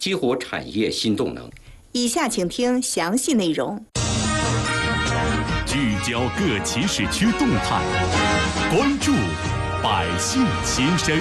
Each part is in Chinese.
激活产业新动能。 以下请听详细内容。 聚焦各起始区动态，关注百姓心声。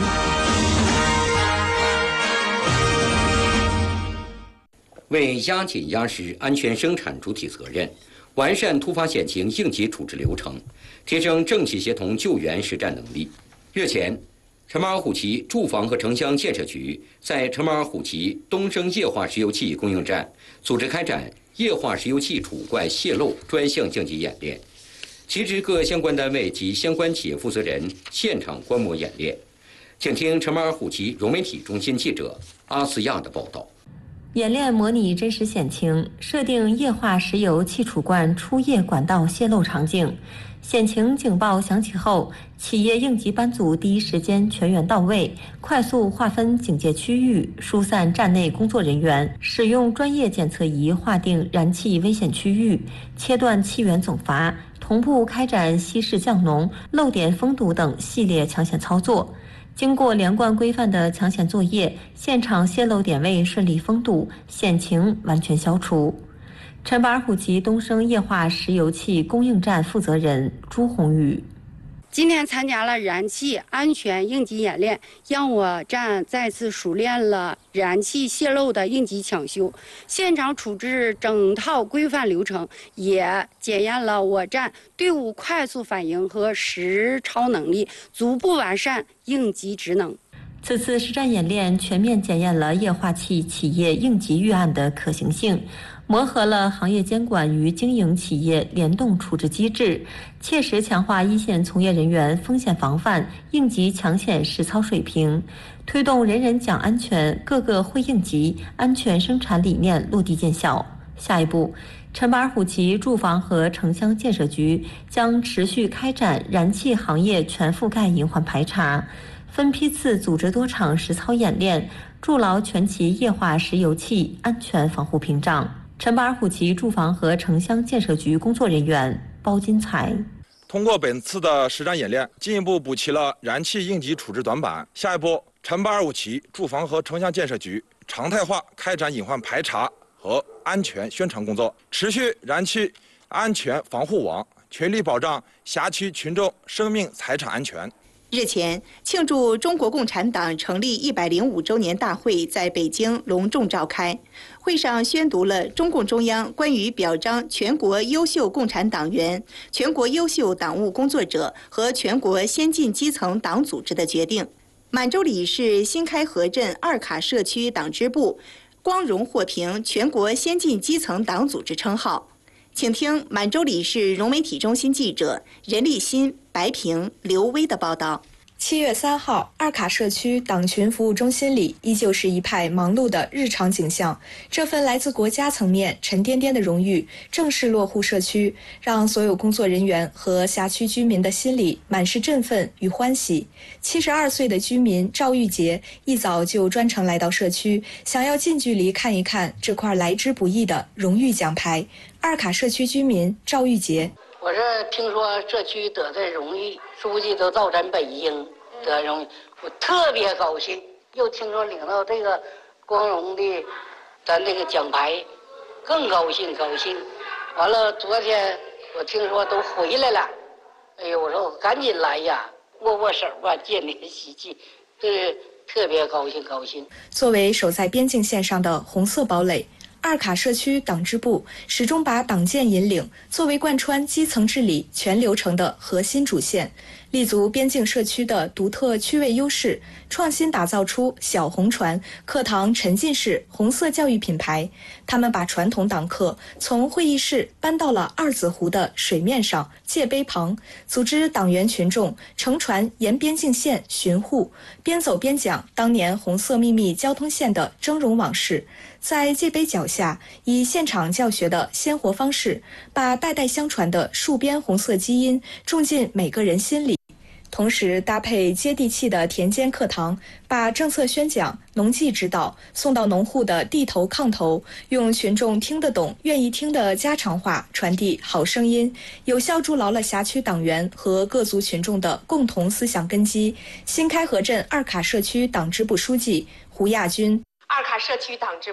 为压紧压实安全生产主体责任，完善突发险情应急处置流程，提升政企协同救援实战能力。日前，陈马尔虎旗住房和城乡建设局在陈马尔虎旗东升液化石油气供应站组织开展液化石油气储罐泄漏专项应急演练，其职各相关单位及相关企业负责人现场观摩演练。请听陈马尔虎旗融媒体中心记者阿斯亚的报道。 演练模拟真实险情，设定液化石油气储罐出液管道泄漏场景。险情警报响起后，企业应急班组第一时间全员到位，快速划分警戒区域，疏散站内工作人员，使用专业检测仪划定燃气危险区域，切断气源总阀，同步开展稀释降浓、漏点封堵等系列抢险操作。经过连贯规范的抢险作业，现场泄漏点位顺利封堵，险情完全消除。陈马尔虎旗东升液化石油气供应站负责人朱红宇： 今天参加了燃气安全应急演练，让我站再次熟练了燃气泄漏的应急抢修、现场处置整套规范流程，也检验了我站队伍快速反应和实操能力，逐步完善应急职能。 此次实战演练全面检验了液化气企业应急预案的可行性，磨合了行业监管与经营企业联动处置机制，切实强化一线从业人员风险防范、应急抢险实操水平，推动人人讲安全、个个会应急安全生产理念落地见效。下一步，陈马尔虎旗住房和城乡建设局将持续开展燃气行业全覆盖隐患排查，分批次组织多场实操演练，筑牢全旗液化石油气安全防护屏障。陈马尔虎旗住房和城乡建设局工作人员包金才： 通过本次的实战演练，进一步补齐了燃气应急处置短板。下一步，陈马尔虎旗住房和城乡建设局常态化开展隐患排查和安全宣传工作，持续燃气安全防护网，全力保障辖区群众生命财产安全。 日前，庆祝中国共产党成立105周年大会在北京隆重召开。会上宣读了中共中央关于表彰全国优秀共产党员、全国优秀党务工作者和全国先进基层党组织的决定。满洲里市新开河镇二卡社区党支部光荣获评全国先进基层党组织称号。请听满洲里市融媒体中心记者任立新、白平、刘威的报道。 7月3号，二卡社区党群服务中心里依旧是一派忙碌的日常景象。这份来自国家层面沉甸甸的荣誉正式落户社区，让所有工作人员和辖区居民的心里满是振奋与欢喜。72岁的居民赵玉杰一早就专程来到社区，想要近距离看一看这块来之不易的荣誉奖牌。二卡社区居民赵玉杰： 我是听说社区得的荣誉，书记都到咱北京得荣誉，我特别高兴。又听说领到这个光荣的咱这个奖牌，更高兴。完了，昨天我听说都回来了，哎呦，我说我赶紧来呀，握手吧，见联喜气，这特别高兴。 作为守在边境线上的红色堡垒，二卡社区党支部始终把党建引领作为贯穿基层治理全流程的核心主线，立足边境社区的独特区位优势，创新打造出小红船课堂沉浸式红色教育品牌。他们把传统党课从会议室搬到了二子湖的水面上界碑旁，组织党员群众乘船沿边境线巡护，边走边讲当年红色秘密交通线的峥嵘往事。在界碑脚下，以现场教学的鲜活方式，把代代相传的戍边红色基因种进每个人心里，同时搭配接地气的田间课堂，把政策宣讲、农技指导送到农户的地头炕头，用群众听得懂、愿意听的家常话传递好声音，有效筑牢了辖区党员和各族群众的共同思想根基。新开河镇二卡社区党支部书记胡亚军： 二卡社区党支